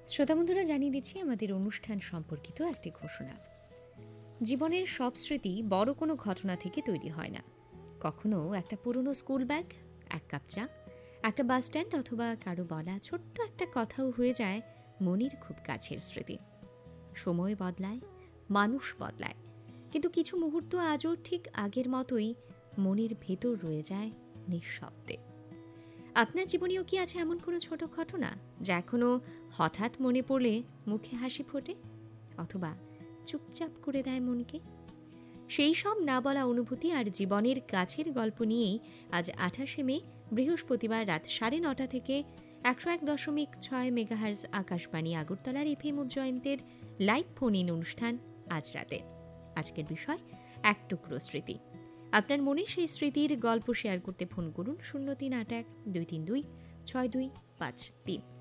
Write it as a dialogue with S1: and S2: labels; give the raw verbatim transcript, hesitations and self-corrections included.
S1: শ্রোতা বন্ধুরা, জানিয়ে দিচ্ছি আমাদের অনুষ্ঠান সম্পর্কিত একটি ঘোষণা। জীবনের সব স্মৃতি বড় কোনো ঘটনা থেকে তৈরি হয় না। কখনো একটা পুরনো স্কুল ব্যাগ, এক কাপ চা, একটা বাস স্ট্যান্ড অথবা কারো বলা ছোট্ট একটা কথাও হয়ে যায় মনের খুব কাছের স্মৃতি। সময় বদলায়, মানুষ বদলায়, কিন্তু কিছু মুহূর্ত আজও ঠিক আগের মতোই মনের ভেতর রয়ে যায় নিঃশব্দে। আপনার জীবনেও কি আছে এমন কোনো ছোট ঘটনা যা এখনো হঠাৎ মনে পড়লে মুখে হাসি ফোটে, অথবা চুপচাপ করে দেয় মনকে? সেই সব না বলা অনুভূতি আর জীবনের কাছের গল্প নিয়েই আজ আঠাশে মে বৃহস্পতিবার রাত সাড়ে নটা থেকে একশো এক দশমিক ছয় মেগাহার্জ আকাশবাণী আগরতলার এফএম উজ্জয়ন্তের লাইভ ফোন ইন অনুষ্ঠান আজ রাতে। আজকের বিষয় এক টুকরো স্মৃতি। আপনার মনে সেই স্মৃতির গল্প শেয়ার করতে ফোন করুন শূন্য তিন আট এক দুই তিন দুই ছয় দুই পাঁচ তিন।